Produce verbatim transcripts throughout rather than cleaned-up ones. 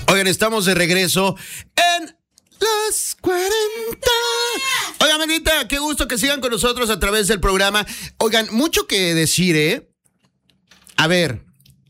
Oigan, estamos de regreso en Los cuarenta. Oigan, manita, qué gusto que sigan con nosotros a través del programa. Oigan, mucho que decir, ¿eh? A ver.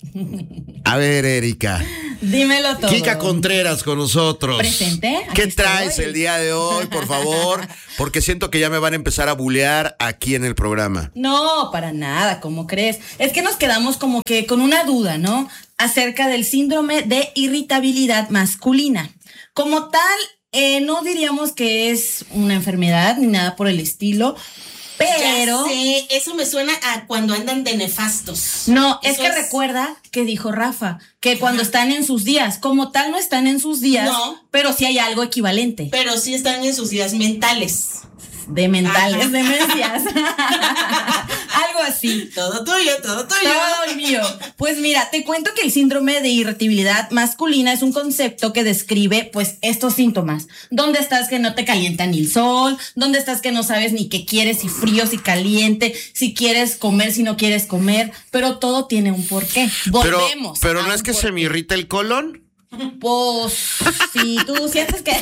A ver, Erika. Dímelo todo. Kika Contreras con nosotros. Presente. ¿Qué Aquí traes estoy. el día de hoy, por favor? Porque siento que ya me van a empezar a bulear aquí en el programa. No, para nada, ¿cómo crees? Es que nos quedamos como que con una duda, ¿no? Acerca del síndrome de irritabilidad masculina. Como tal, eh, no diríamos que es una enfermedad ni nada por el estilo, pero... Ya sé, eso me suena a cuando andan de nefastos. No, es Eso que es... recuerda que dijo Rafa, que cuando Ajá. están en sus días, como tal no están en sus días, no, pero sí hay algo equivalente. Pero sí están en sus días mentales. De mentales, Ajá. demencias. Algo así. Todo tuyo, todo tuyo. Todo mío. Pues mira, te cuento que el síndrome de irritabilidad masculina es un concepto que describe, pues, estos síntomas. ¿Dónde estás que no te calienta ni el sol? ¿Dónde estás que no sabes ni qué quieres, si frío, si caliente, si quieres comer, si no quieres comer? Pero todo tiene un porqué. Volvemos. Pero, pero no es que porqué. Se me irrita el colon. Pues, si tú sientes que...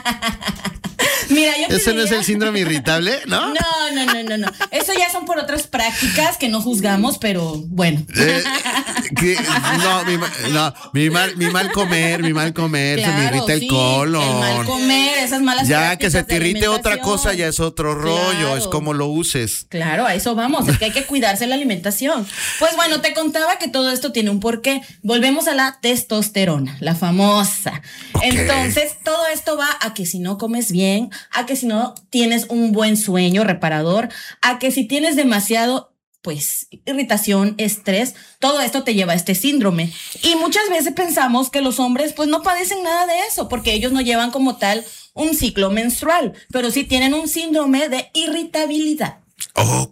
Mira, yo ¿Ese no es el síndrome irritable, no? No, no, no, no, no. Eso ya son por otras prácticas que no juzgamos, pero bueno. Eh, que, no, mi, no mi, mal, mi mal comer, mi mal comer, claro, se me irrita sí, el colon. El mal comer, esas malas ya prácticas. Ya que se te irrite otra cosa, ya es otro rollo, claro. Es como lo uses. Claro, a eso vamos, es que hay que cuidarse la alimentación. Pues bueno, te contaba que todo esto tiene un porqué. Volvemos a la testosterona, la famosa. Okay. Entonces, todo esto va a que si no comes bien, a que si no tienes un buen sueño reparador, a que si tienes demasiado, pues, irritación, estrés, todo esto te lleva a este síndrome. Y muchas veces pensamos que los hombres, pues, no padecen nada de eso, porque ellos no llevan como tal un ciclo menstrual, pero sí tienen un síndrome de irritabilidad. Ok.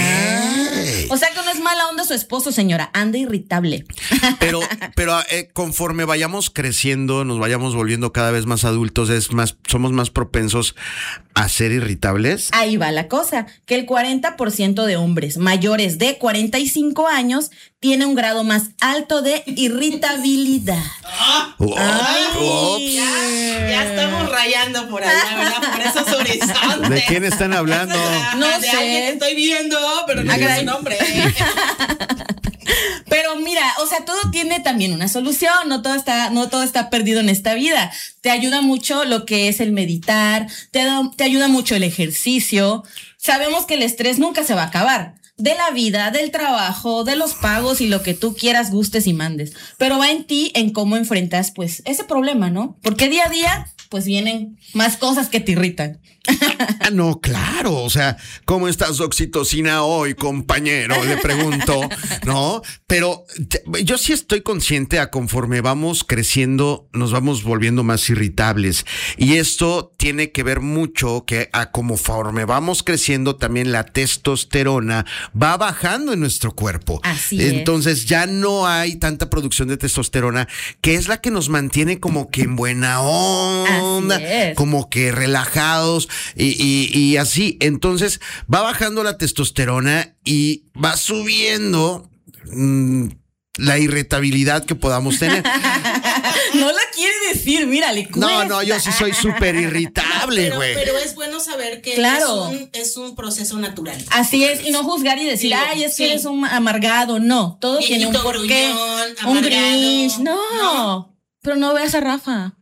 O sea que no es mala onda su esposo, señora, anda irritable. Pero, pero eh, conforme vayamos creciendo, nos vayamos volviendo cada vez más adultos, es más, somos más propensos a ser irritables. Ahí va la cosa, que el cuarenta por ciento de hombres mayores de cuarenta y cinco años tiene un grado más alto de irritabilidad. Oh, Ay, oh, ya, ya estamos rayando por allá, ¿verdad? Por esos horizontes. ¿De quién están hablando? No de sé. Alguien estoy viendo, pero no sé su nombre. Pero mira, o sea, todo tiene también una solución, no todo está, no todo está perdido en esta vida. Te ayuda mucho lo que es el meditar, te, da, te ayuda mucho el ejercicio. Sabemos que el estrés nunca se va a acabar. De la vida, del trabajo, de los pagos y lo que tú quieras, gustes y mandes. Pero va en ti, en cómo enfrentas, pues, ese problema, ¿no? Porque día a día, pues, vienen más cosas que te irritan. Ah, no, claro, o sea, ¿cómo estás, oxitocina, hoy, compañero? Le pregunto, ¿no? Pero yo sí estoy consciente a conforme vamos creciendo, nos vamos volviendo más irritables. Y esto tiene que ver mucho que a conforme vamos creciendo, también la testosterona va bajando en nuestro cuerpo. Así es. Entonces ya no hay tanta producción de testosterona, que es la que nos mantiene como que en buena onda, como que relajados. Y, y, y así, entonces va bajando la testosterona y va subiendo mmm, la irritabilidad que podamos tener. No la quiere decir, mira, le cuesta. No, no, yo sí soy súper irritable, güey. No, pero, pero es bueno saber que claro. es, un, es un proceso natural. Así es, y no juzgar y decir, sí, ay, es que sí. eres un amargado. No, todo y tiene un porqué. Gruñón, un Grinch. No, no, pero no veas a Rafa.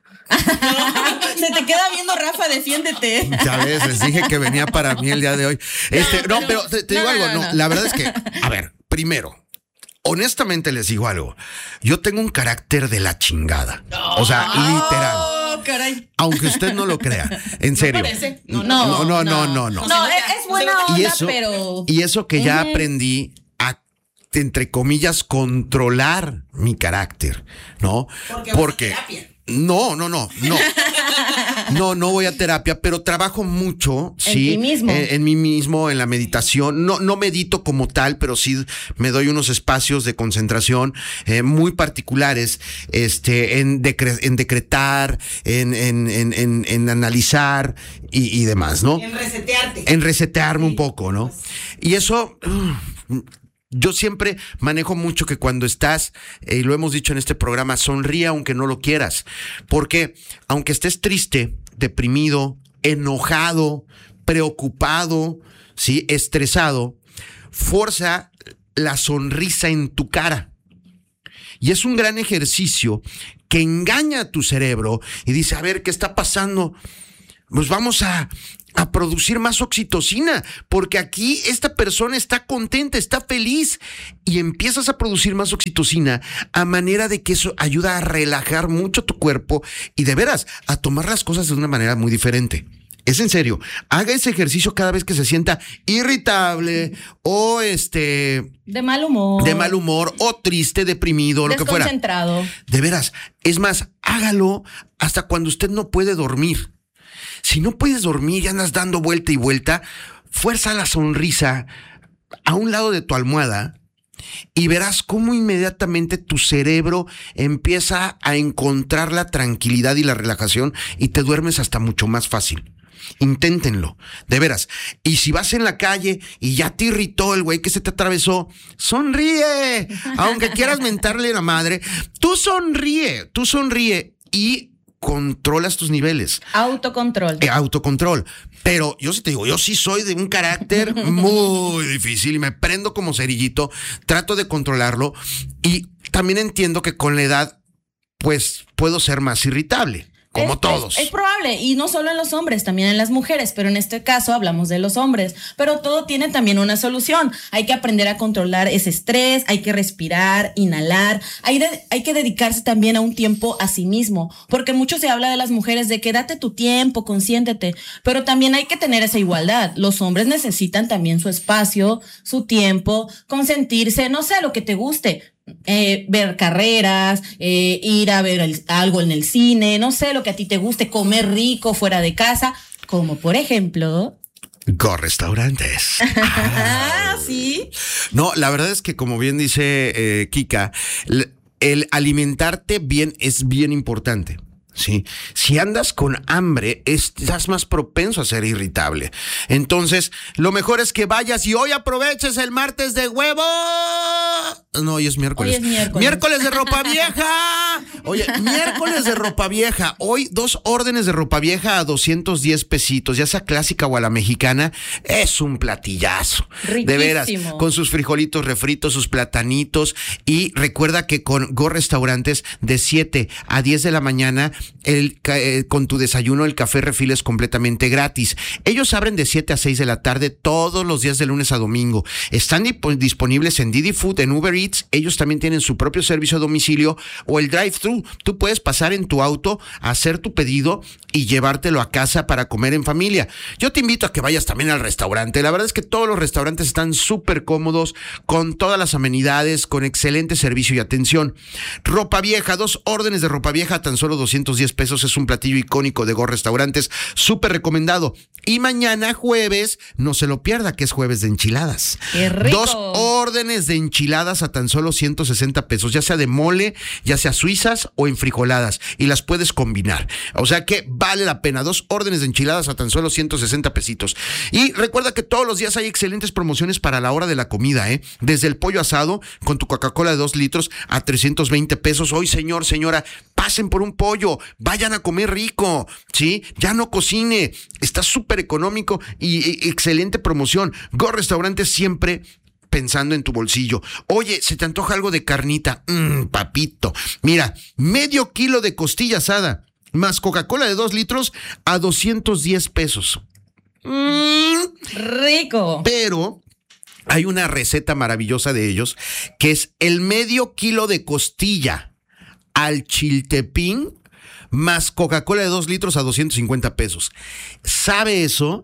Se te queda viendo, Rafa, defiéndete. Ya ves, les dije que venía para mí el día de hoy. Este, no, no, pero te, te no, digo algo, no, no, la verdad es que, a ver, primero, honestamente les digo algo. Yo tengo un carácter de la chingada. O sea, literal. Oh, caray. Aunque usted no lo crea. En serio. No, no, no, no, no, no. No, no es, es buena onda, y eso, pero... Y eso que ya aprendí a, entre comillas, controlar mi carácter, ¿no? Porque... Porque No, no, no, no. No, no voy a terapia, pero trabajo mucho, ¿En sí. ti mismo? En, en mí mismo, en la meditación. No, no medito como tal, pero sí me doy unos espacios de concentración eh, muy particulares, este, en, decre- en decretar, en, en, en, en, en analizar y, y demás, ¿no? En resetearte. En resetearme sí. un poco, ¿no? Y eso... Uh, Yo siempre manejo mucho que cuando estás, y eh, lo hemos dicho en este programa, sonríe aunque no lo quieras. Porque aunque estés triste, deprimido, enojado, preocupado, ¿sí? estresado, forza la sonrisa en tu cara. Y es un gran ejercicio que engaña a tu cerebro y dice, a ver, ¿qué está pasando? Pues vamos a, a producir más oxitocina, porque aquí esta persona está contenta, está feliz, y empiezas a producir más oxitocina a manera de que eso ayuda a relajar mucho tu cuerpo y de veras a tomar las cosas de una manera muy diferente. Es en serio, haga ese ejercicio cada vez que se sienta irritable o este... De mal humor. De mal humor o triste, deprimido, lo que fuera. Desconcentrado. De veras, es más, hágalo hasta cuando usted no puede dormir. Si no puedes dormir y andas dando vuelta y vuelta, fuerza la sonrisa a un lado de tu almohada y verás cómo inmediatamente tu cerebro empieza a encontrar la tranquilidad y la relajación y te duermes hasta mucho más fácil. Inténtenlo, de veras. Y si vas en la calle y ya te irritó el güey que se te atravesó, sonríe. Aunque quieras mentarle la madre, tú sonríe, tú sonríe y controlas tus niveles. Autocontrol. Eh, autocontrol. Pero yo sí te digo, yo sí soy de un carácter muy difícil y me prendo como cerillito, trato de controlarlo y también entiendo que con la edad, pues, puedo ser más irritable. Como es, todos. Es, es probable, y no solo en los hombres, también en las mujeres, pero en este caso hablamos de los hombres. Pero todo tiene también una solución. Hay que aprender a controlar ese estrés, hay que respirar, inhalar, hay, de, hay que dedicarse también a un tiempo a sí mismo, porque mucho se habla de las mujeres de que date tu tiempo, consiéntete, pero también hay que tener esa igualdad. Los hombres necesitan también su espacio, su tiempo, consentirse, no sé, lo que te guste. Eh, ver carreras, eh, ir a ver el, algo en el cine, no sé, lo que a ti te guste, comer rico fuera de casa, como por ejemplo... Go Restaurantes. Ah, sí. No, la verdad es que como bien dice eh, Kika, el, el alimentarte bien es bien importante. Sí, si andas con hambre, estás más propenso a ser irritable. Entonces, lo mejor es que vayas y hoy aproveches el martes de huevo. No, hoy es miércoles. Hoy es miércoles. Miércoles de ropa vieja. Oye, miércoles de ropa vieja. Hoy dos órdenes de ropa vieja a doscientos diez pesitos, ya sea clásica o a la mexicana. Es un platillazo. Riquísimo. De veras, con sus frijolitos refritos, sus platanitos. Y recuerda que con Go Restaurantes de siete a diez de la mañana, El, eh, con tu desayuno, el café refil es completamente gratis. Ellos abren de siete a seis de la tarde todos los días de lunes a domingo. Están dip- disponibles en Didi Food, en Uber Eats. Ellos también tienen su propio servicio a domicilio o el drive-thru. Tú puedes pasar en tu auto, hacer tu pedido y llevártelo a casa para comer en familia. Yo te invito a que vayas también al restaurante. La verdad es que todos los restaurantes están súper cómodos, con todas las amenidades, con excelente servicio y atención. Ropa vieja, dos órdenes de ropa vieja a tan solo doscientos diez pesos, es un platillo icónico de Go Restaurantes, súper recomendado. Y mañana jueves, no se lo pierda, que es jueves de enchiladas. ¡Qué rico! Dos órdenes de enchiladas a tan solo ciento sesenta pesos, ya sea de mole, ya sea suizas o enfrijoladas, y las puedes combinar. O sea que vale la pena. Dos órdenes de enchiladas a tan solo ciento sesenta pesitos. Y recuerda que todos los días hay excelentes promociones para la hora de la comida, ¿eh? Desde el pollo asado con tu Coca-Cola de dos litros a trescientos veinte pesos. Hoy, señor, señora, pasen por un pollo, vayan a comer rico, ¿sí? Ya no cocine, está súper económico y, y excelente promoción. Go Restaurantes siempre pensando en tu bolsillo. Oye, ¿se te antoja algo de carnita? Mmm, papito. Mira, medio kilo de costilla asada más Coca-Cola de dos litros a doscientos diez pesos. Mm, rico. Pero hay una receta maravillosa de ellos que es el medio kilo de costilla al chiltepín más Coca-Cola de dos litros a doscientos cincuenta pesos. ¿Sabe eso?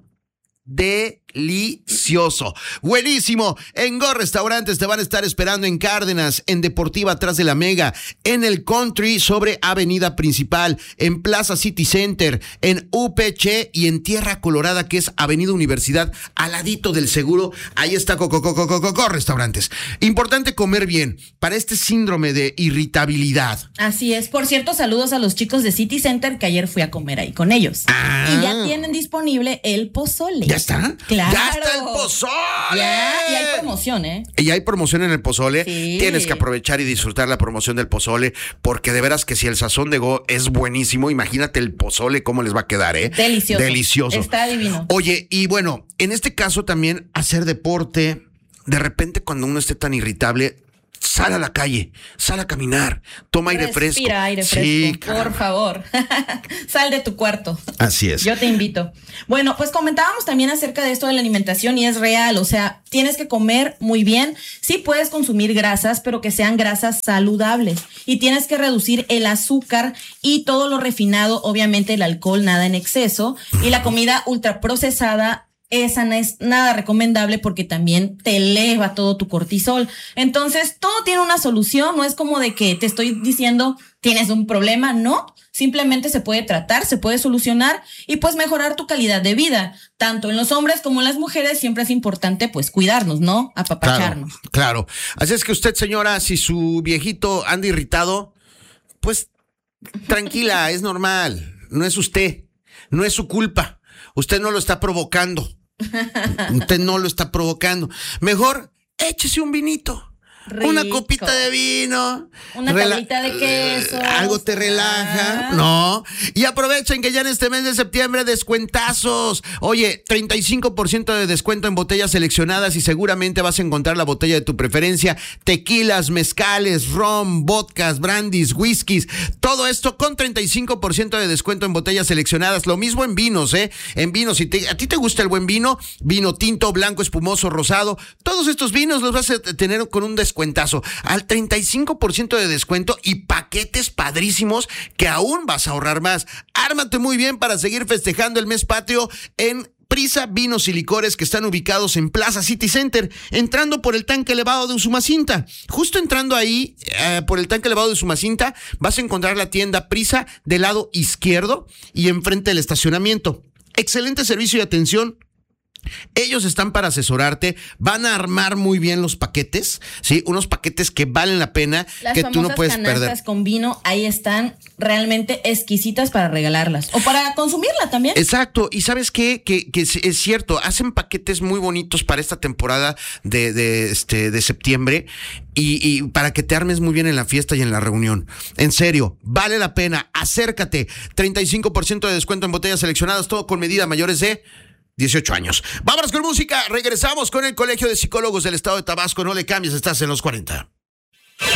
Delicioso, buenísimo. En Go Restaurantes te van a estar esperando en Cárdenas, en Deportiva atrás de la Mega, en el Country sobre Avenida Principal, en Plaza City Center, en U P H y en Tierra Colorada, que es Avenida Universidad, al ladito del Seguro. Ahí está Go, Go, Go, Go, Go, Go Restaurantes. Importante comer bien para este síndrome de irritabilidad. Así es. Por cierto, saludos a los chicos de City Center que ayer fui a comer ahí con ellos. Ah. Y ya tienen disponible el pozole. ¿Ya está? Claro. Claro. ¡Ya está el pozole! Ya, y hay promoción, ¿eh? Y hay promoción en el pozole. Sí. Tienes que aprovechar y disfrutar la promoción del pozole, porque de veras que si el sazón de Go es buenísimo, imagínate el pozole cómo les va a quedar, ¿eh? Delicioso. Delicioso. Está divino. Oye, y bueno, en este caso también hacer deporte, de repente cuando uno esté tan irritable, sal a la calle, sal a caminar, toma aire fresco. Respira aire fresco, Sí, por favor. Sal de tu cuarto. Así es. Yo te invito. Bueno, pues comentábamos también acerca de esto de la alimentación y es real, o sea, tienes que comer muy bien. Sí puedes consumir grasas, pero que sean grasas saludables. Y tienes que reducir el azúcar y todo lo refinado, obviamente el alcohol, nada en exceso. Y la comida ultraprocesada, esa no es nada recomendable porque también te eleva todo tu cortisol. Entonces, todo tiene una solución, no es como de que te estoy diciendo tienes un problema, no. Simplemente se puede tratar, se puede solucionar y pues mejorar tu calidad de vida. Tanto en los hombres como en las mujeres siempre es importante pues cuidarnos, ¿no? Apapacharnos. Claro, claro. Así es que usted, señora, si su viejito anda irritado, pues tranquila, es normal. No es usted, no es su culpa. Usted no lo está provocando. Usted no lo está provocando. Mejor échese un vinito. Rico. Una copita de vino. Una Rela- tablita de queso. Algo te relaja. Ah. No. Y aprovechen que ya en este mes de septiembre descuentazos. Oye, treinta y cinco por ciento de descuento en botellas seleccionadas y seguramente vas a encontrar la botella de tu preferencia. Tequilas, mezcales, ron, vodkas, brandis, whiskies. Todo esto con treinta y cinco por ciento de descuento en botellas seleccionadas. Lo mismo en vinos, ¿eh? En vinos. Si te, a ti te gusta el buen vino, vino tinto, blanco, espumoso, rosado. Todos estos vinos los vas a tener con un descuento. Cuentazo, al treinta y cinco por ciento de descuento y paquetes padrísimos que aún vas a ahorrar más. Ármate muy bien para seguir festejando el mes patrio en Prisa Vinos y Licores, que están ubicados en Plaza City Center, entrando por el tanque elevado de Usumacinta. Justo entrando ahí, eh, por el tanque elevado de Usumacinta, vas a encontrar la tienda Prisa del lado izquierdo y enfrente del estacionamiento. Excelente servicio y atención. Ellos están para asesorarte, van a armar muy bien los paquetes, ¿sí? Unos paquetes que valen la pena, Las que tú no puedes canastas perder. con vino, ahí están realmente exquisitas para regalarlas o para consumirla también. Exacto, y ¿sabes qué? Que, que es, es cierto, hacen paquetes muy bonitos para esta temporada de, de, este, de septiembre y, y para que te armes muy bien en la fiesta y en la reunión. En serio, vale la pena, acércate. treinta y cinco por ciento de descuento en botellas seleccionadas, todo con medida mayores de dieciocho años. Vámonos con música, regresamos con el Colegio de Psicólogos del Estado de Tabasco. No le cambies, estás en los cuarenta.